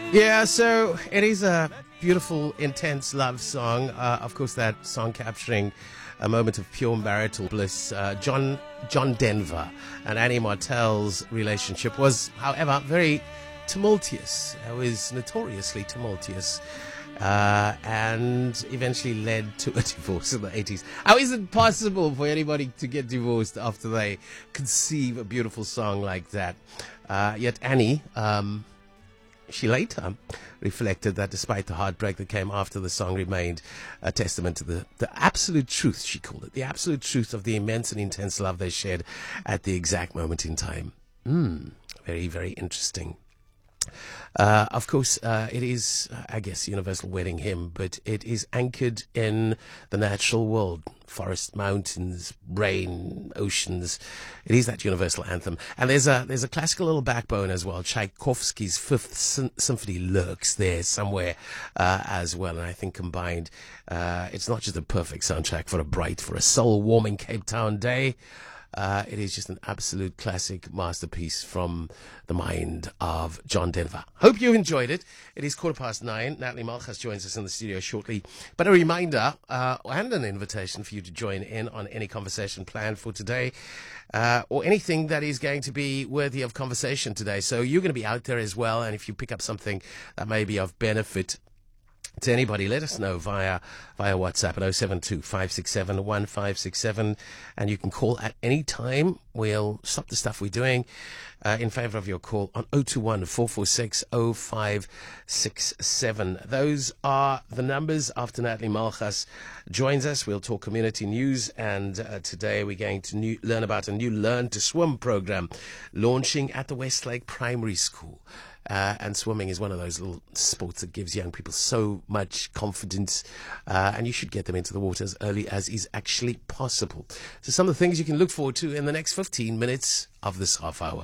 Yeah, so it is a beautiful, intense love song. Of course, that song capturing a moment of pure marital bliss. John Denver and Annie Martell's relationship was, however, very tumultuous. It was notoriously tumultuous. And eventually led to a divorce in the 80s. How is it possible for anybody to get divorced after they conceive a beautiful song like that? Yet Annie, she later reflected that despite the heartbreak that came after, the song remained a testament to the absolute truth, she called it, the absolute truth of the immense and intense love they shared at the exact moment in time. Very, very interesting. Of course, it is, I guess, universal wedding hymn, but it is anchored in the natural world. Forest, mountains, rain, oceans. It is that universal anthem. And there's a classical little backbone as well. Tchaikovsky's Fifth Symphony lurks there somewhere as well. And I think combined, it's not just a perfect soundtrack for a soul-warming Cape Town day. It is just an absolute classic masterpiece from the mind of John Denver. Hope you enjoyed it. It is 9:15. Natalie Malchus joins us in the studio shortly. But a reminder and an invitation for you to join in on any conversation planned for today or anything that is going to be worthy of conversation today. So you're going to be out there as well. And if you pick up something that may be of benefit to anybody, let us know via WhatsApp at 072-567-1567, and you can call at any time. We'll stop the stuff we're doing in favour of your call on 021-446-0567. Those are the numbers after Natalie Malchus joins us. We'll talk community news, and today we're going to learn about a new Learn to Swim program launching at the Westlake Primary School. And swimming is one of those little sports that gives young people so much confidence, and you should get them into the water as early as is actually possible. So some of the things you can look forward to in the next 15 minutes of this half hour.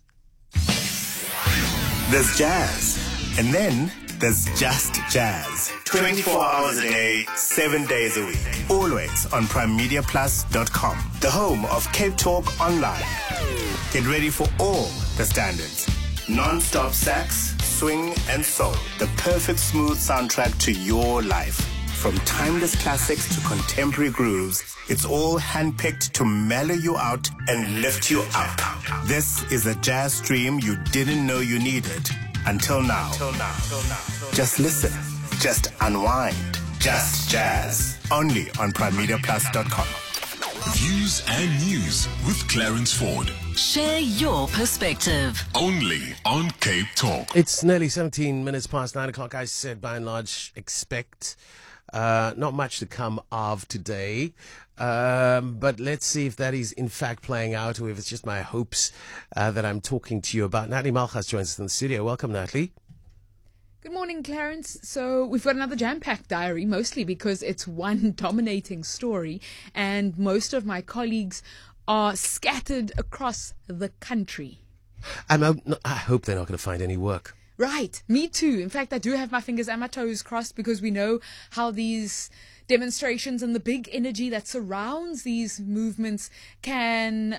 There's jazz, and then there's just jazz. 24 hours a day, 7 days a week. Always on PrimeMediaPlus.com, the home of Cape Talk Online. Get ready for all the standards. Non-stop sax, swing, and soul. The perfect smooth soundtrack to your life. From timeless classics to contemporary grooves, it's all handpicked to mellow you out and lift you up. This is a jazz stream you didn't know you needed until now. Just listen. Just unwind. Just jazz. Only on PrimeMediaPlus.com. Views and news with Clarence Ford. Share your perspective. Only on Cape Talk. It's nearly 17 minutes past 9 o'clock. I said, by and large, expect not much to come of today. But let's see if that is in fact playing out, or if it's just my hopes that I'm talking to you about. Natalie Malchus joins us in the studio. Welcome, Natalie. Good morning, Clarence. So we've got another jam-packed diary, mostly because it's one dominating story, and most of my colleagues are scattered across the country. I hope they're not going to find any work. Right, me too. In fact, I do have my fingers and my toes crossed, because we know how these demonstrations and the big energy that surrounds these movements can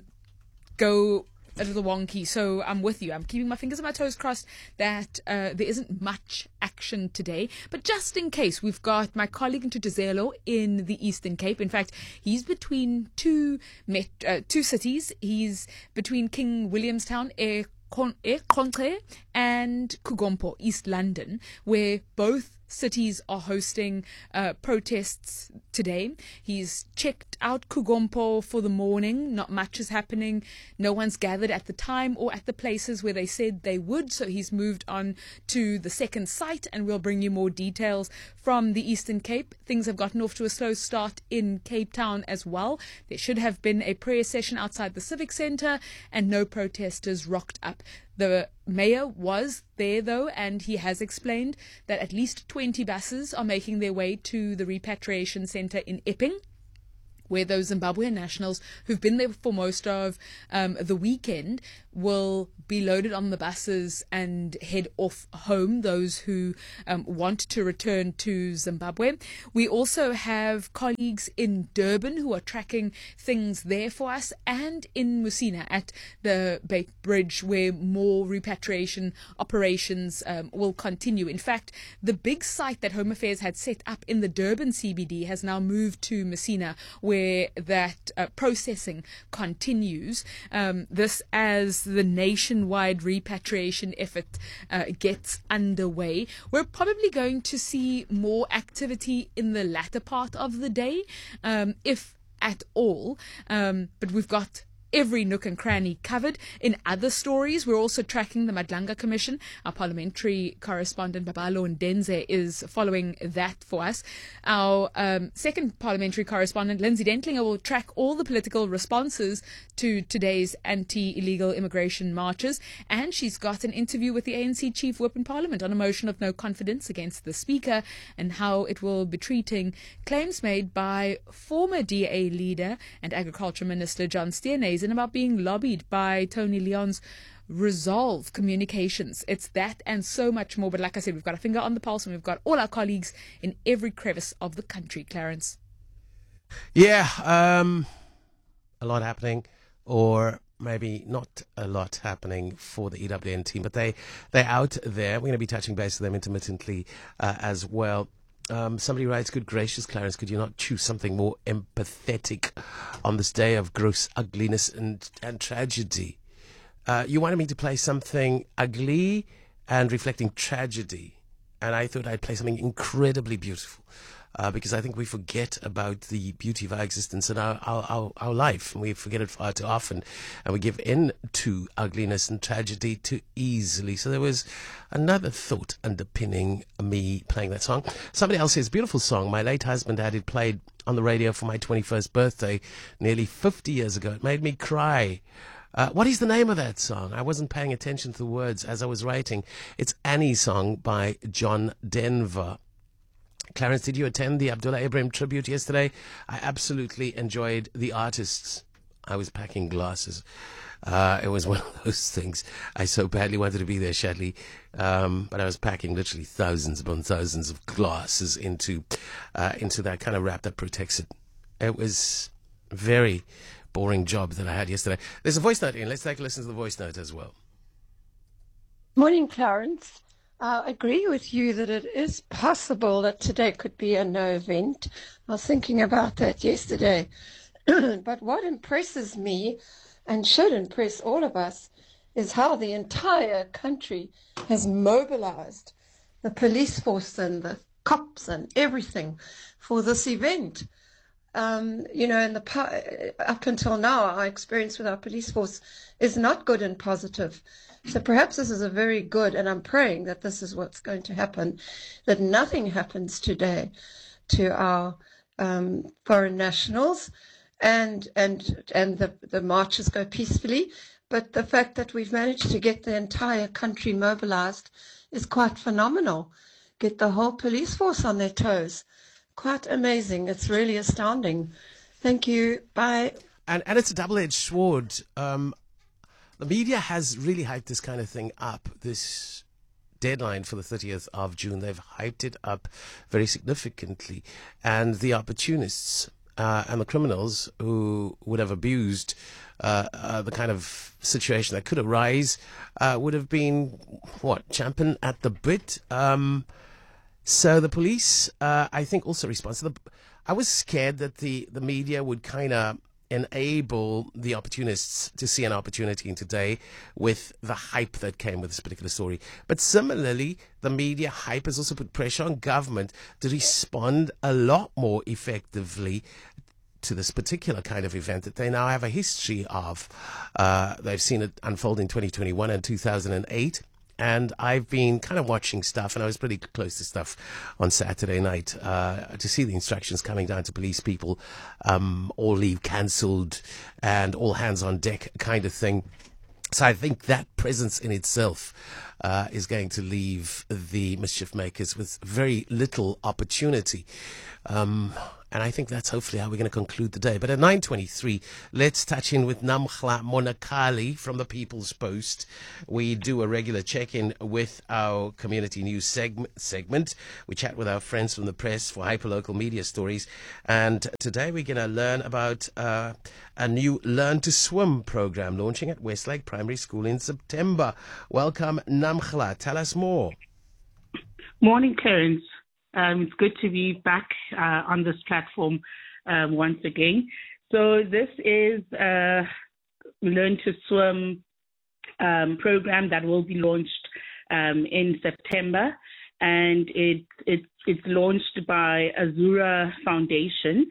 go a little wonky. So I'm with you. I'm keeping my fingers and my toes crossed that there isn't much action today. But just in case, we've got my colleague Ntutuzelo in the Eastern Cape. In fact, he's between two cities. He's between King Williamstown, Ekhonche, and Kugompo, East London, where both cities are hosting protests today. He's checked out Kugompo for the morning. Not much is happening. No one's gathered at the time or at the places where they said they would. So he's moved on to the second site, and we'll bring you more details from the Eastern Cape. Things have gotten off to a slow start in Cape Town as well. There should have been a prayer session outside the Civic Centre, and no protesters rocked up. The mayor was there, though, and he has explained that at least 20 buses are making their way to the repatriation centre in Epping, where those Zimbabwean nationals who've been there for most of the weekend will be loaded on the buses and head off home, those who want to return to Zimbabwe. We also have colleagues in Durban who are tracking things there for us, and in Musina at the Beit Bridge, where more repatriation operations will continue. In fact, the big site that Home Affairs had set up in the Durban CBD has now moved to Musina, where that processing continues. This as the nationwide repatriation effort gets underway. We're probably going to see more activity in the latter part of the day, if at all. But we've got every nook and cranny covered. In other stories, we're also tracking the Madlanga Commission. Our parliamentary correspondent Babalo Ndenze is following that for us. Our second parliamentary correspondent, Lindsay Dentlinger, will track all the political responses to today's anti-illegal immigration marches. And she's got an interview with the ANC Chief Whip in Parliament on a motion of no confidence against the Speaker and how it will be treating claims made by former DA leader and Agriculture Minister John Steenhuisen about being lobbied by Tony Leon's Resolve Communications. It's that and so much more. But like I said, we've got a finger on the pulse and we've got all our colleagues in every crevice of the country, Clarence. Yeah, a lot happening, or maybe not a lot happening for the EWN team, but they're out there. We're going to be touching base with them intermittently as well. Somebody writes, good gracious, Clarence, could you not choose something more empathetic on this day of gross ugliness and tragedy? You wanted me to play something ugly and reflecting tragedy, and I thought I'd play something incredibly beautiful, because I think we forget about the beauty of our existence and our life, and we forget it far too often, and we give in to ugliness and tragedy too easily. So there was another thought underpinning me playing that song. Somebody else says, beautiful song. My late husband had it played on the radio for my 21st birthday nearly 50 years ago. It made me cry. What is the name of that song? I wasn't paying attention to the words as I was writing. It's Annie's Song by John Denver. Clarence, did you attend the Abdullah Ibrahim tribute yesterday? I absolutely enjoyed the artists. I was packing glasses. It was one of those things. I so badly wanted to be there, Shadley. But I was packing literally thousands upon thousands of glasses into that kind of wrap that protects it. It was a very boring job that I had yesterday. There's a voice note in. Let's take a listen to the voice note as well. Morning, Clarence. I agree with you that it is possible that today could be a no event. I was thinking about that yesterday. But what impresses me, and should impress all of us, is how the entire country has mobilized the police force and the cops and everything for this event. Up until now, our experience with our police force is not good and positive. So perhaps this is a very good, and I'm praying that this is what's going to happen, that nothing happens today to our foreign nationals, and the marches go peacefully. But the fact that we've managed to get the entire country mobilized is quite phenomenal. Get the whole police force on their toes. Quite amazing. It's really astounding. Thank you. Bye. And it's a double-edged sword. The media has really hyped this kind of thing up, this deadline for the 30th of June. They've hyped it up very significantly. And the opportunists and the criminals who would have abused the kind of situation that could arise would have been, champing at the bit. So the police, I think, also respond. I was scared that the media would kind of enable the opportunists to see an opportunity in today with the hype that came with this particular story. But similarly, the media hype has also put pressure on government to respond a lot more effectively to this particular kind of event that they now have a history of. They've seen it unfold in 2021 and 2008. And I've been kind of watching stuff, and I was pretty close to stuff on Saturday night to see the instructions coming down to police people, all leave cancelled and all hands on deck kind of thing. So I think that presence in itself is going to leave the mischief makers with very little opportunity. And I think that's hopefully how we're going to conclude the day. But at 9:23, let's touch in with Namhla Monakali from the People's Post. We do a regular check-in with our community news segment. We chat with our friends from the press for hyperlocal media stories. And today we're going to learn about a new Learn to Swim program launching at Westlake Primary School in September. Welcome, Namhla. Tell us more. Morning, Clarence. It's good to be back on this platform once again. So this is a Learn to Swim program that will be launched in September, and it's launched by Azura Foundation.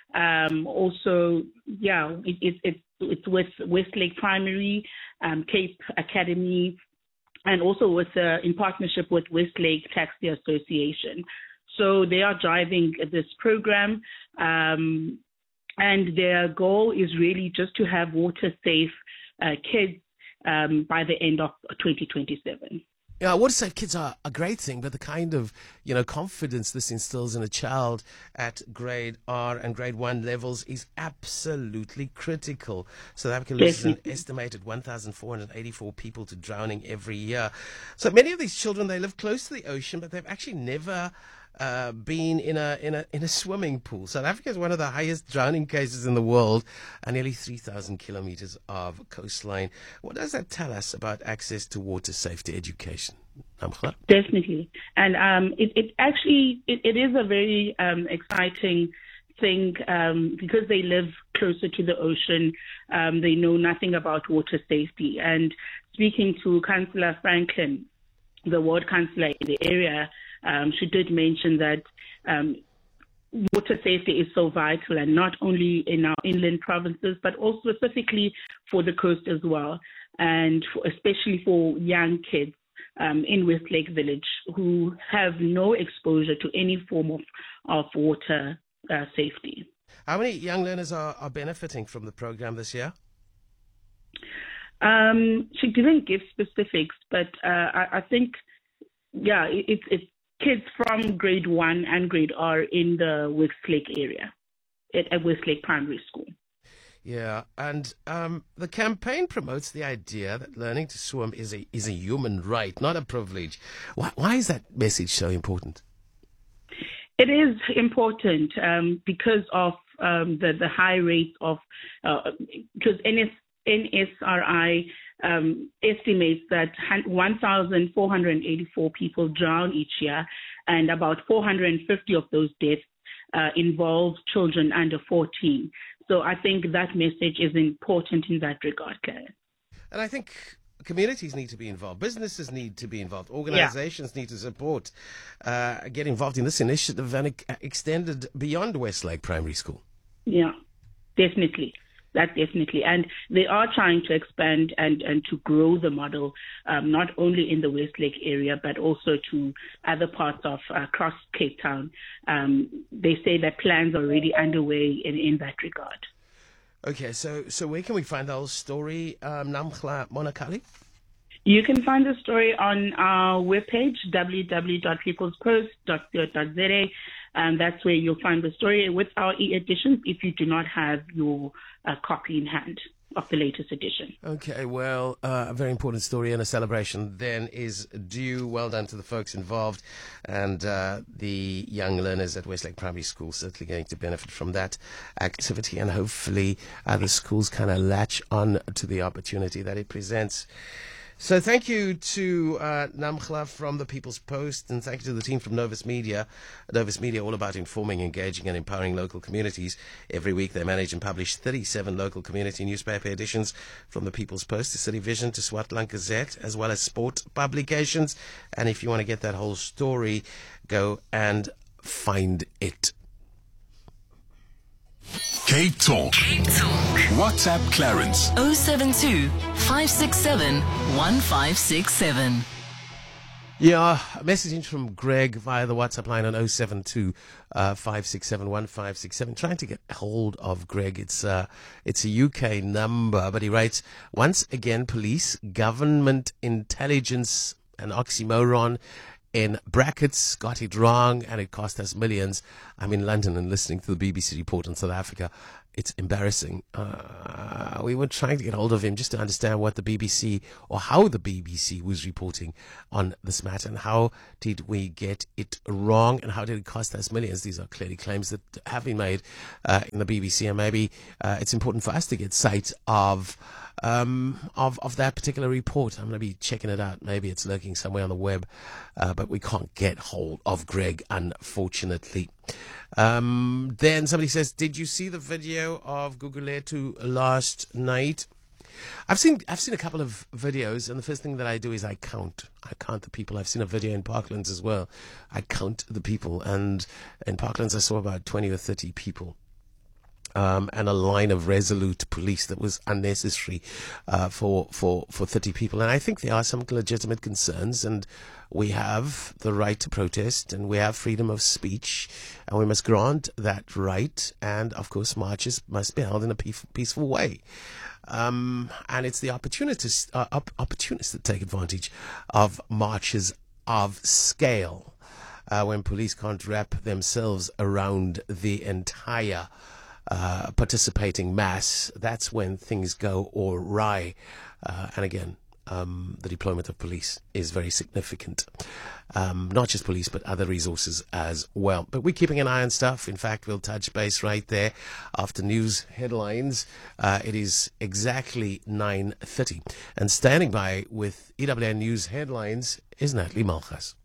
It's with Westlake Primary, Cape Academy, and also in partnership with Westlake Taxi Association. So they are driving this program, and their goal is really just to have water-safe kids by the end of 2027. Yeah, water-safe kids are a great thing, but the kind of, confidence this instills in a child at grade R and grade 1 levels is absolutely critical. South Africa loses an estimated 1,484 people to drowning every year. So many of these children, they live close to the ocean, but they've actually never been in a swimming pool. South Africa is one of the highest drowning cases in the world, and nearly 3,000 kilometers of coastline. What does that tell us about access to water safety education? Definitely, and it is a very exciting thing because they live closer to the ocean. They know nothing about water safety. And speaking to Councillor Franklin, the ward councillor in the area, she did mention that water safety is so vital, and not only in our inland provinces, but also specifically for the coast as well, and especially for young kids in Westlake Village who have no exposure to any form of water safety. How many young learners are benefiting from the program this year? She didn't give specifics, but I think, it's kids from grade 1 and grade R in the Westlake area at Westlake Primary School. Yeah, and the campaign promotes the idea that learning to swim is a human right, not a privilege. Why is that message so important? It is important because of the high rate of because NSRI estimates that 1,484 people drown each year, and about 450 of those deaths involve children under 14. So I think that message is important in that regard, Claire. And I think communities need to be involved. Businesses need to be involved. Organizations need to support, get involved in this initiative and extend it beyond Westlake Primary School. Yeah, definitely. That definitely. And they are trying to expand and to grow the model, not only in the Westlake area, but also to other parts of across Cape Town. They say that plans are already underway in that regard. Okay, so where can we find the whole story, Namhla Monakali? You can find the story on our webpage, www.peoplespost.co.za, and that's where you'll find the story with our e-editions if you do not have your copy in hand of the latest edition. Okay, well, a very important story and a celebration then is due. Well done to the folks involved, and the young learners at Westlake Primary School certainly going to benefit from that activity, and hopefully other schools kind of latch on to the opportunity that it presents. So thank you to Namhla from the People's Post, and thank you to the team from Novus Media. Novus Media, all about informing, engaging and empowering local communities. Every week they manage and publish 37 local community newspaper editions, from the People's Post to City Vision to Swartland Gazette, as well as sport publications. And if you want to get that whole story, go and find it. Cape Talk. WhatsApp Clarence. 072 567 1567. Yeah, a message from Greg via the WhatsApp line on 072 567 1567. Trying to get hold of Greg. It's a UK number, but he writes, once again, police, government intelligence, an oxymoron. in brackets, got it wrong, and it cost us millions. I'm in London and listening to the BBC report on South Africa. It's embarrassing. We were trying to get hold of him just to understand what the BBC, or how the BBC was reporting on this matter, and how did we get it wrong, and how did it cost us millions. These are clearly claims that have been made in the BBC, and maybe it's important for us to get sight of that particular report. I'm going to be checking it out. Maybe it's lurking somewhere on the web, but we can't get hold of Greg, unfortunately. Then somebody says, did you see the video of Gugulethu last night? I've seen a couple of videos, and the first thing that I do is I count the people. I've seen a video in Parklands as well. I count the people, and in Parklands I saw about 20 or 30 people. And a line of resolute police that was unnecessary for 30 people. And I think there are some legitimate concerns, and we have the right to protest, and we have freedom of speech, and we must grant that right. And of course, marches must be held in a peaceful way. And it's the opportunists that take advantage of marches of scale when police can't wrap themselves around the entire participating mass. That's when things go awry. And again, the deployment of police is very significant. Not just police, but other resources as well. But we're keeping an eye on stuff. In fact, we'll touch base right there after news headlines. It is exactly 9:30. And standing by with EWN News headlines is Natalie Malchus.